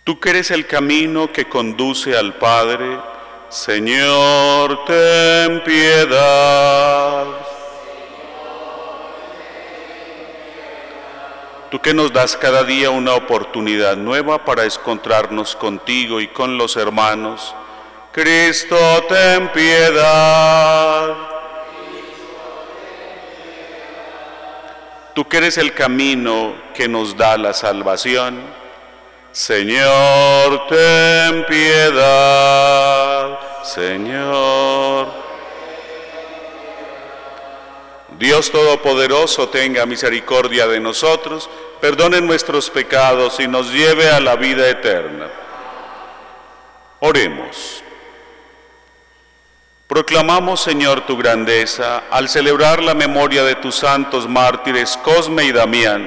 Tú que eres el camino que conduce al Padre, Señor, ten piedad. Tú que nos das cada día una oportunidad nueva para encontrarnos contigo y con los hermanos, Cristo, ten piedad. Tú que eres el camino que nos da la salvación, Señor, ten piedad. Señor. Dios Todopoderoso, tenga misericordia de nosotros, perdone nuestros pecados y nos lleve a la vida eterna. Oremos. Proclamamos, Señor, tu grandeza al celebrar la memoria de tus santos mártires Cosme y Damián,